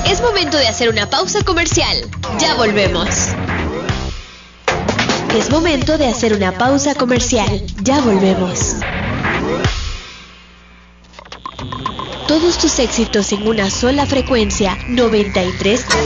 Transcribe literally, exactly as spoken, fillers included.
Es momento de hacer una pausa comercial. Ya volvemos. Es momento de hacer una pausa comercial. Ya volvemos. Todos tus éxitos en una sola frecuencia. noventa y tres